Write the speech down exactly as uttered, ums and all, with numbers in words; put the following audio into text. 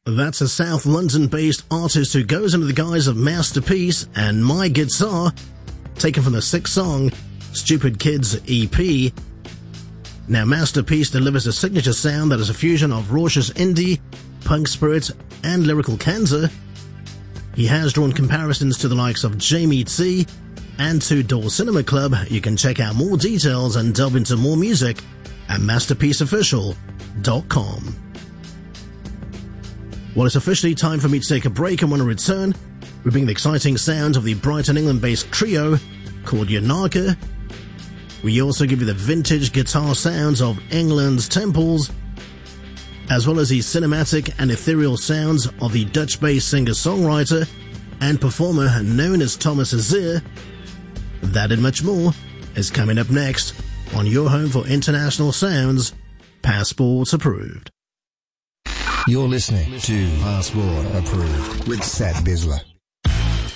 That's a South London-based artist who goes under the guise of Masterpiece and My Guitar, taken from the six-song Stupid Kids E P. Now, Masterpiece delivers a signature sound that is a fusion of raucous indie, punk spirit, and lyrical candor. He has drawn comparisons to the likes of Jamie T and Two Door Cinema Club. You can check out more details and delve into more music at masterpiece official dot com. Well, it's officially time for me to take a break, and when I return, we bring the exciting sound of the Brighton, England-based trio called Yanaka. We also give you the vintage guitar sounds of England's Temples, as well as the cinematic and ethereal sounds of the Dutch-based singer-songwriter and performer known as Thomas Azir. That and much more is coming up next on your home for international sounds, Passport Approved. You're listening to Passport Approved with Seth Bisler.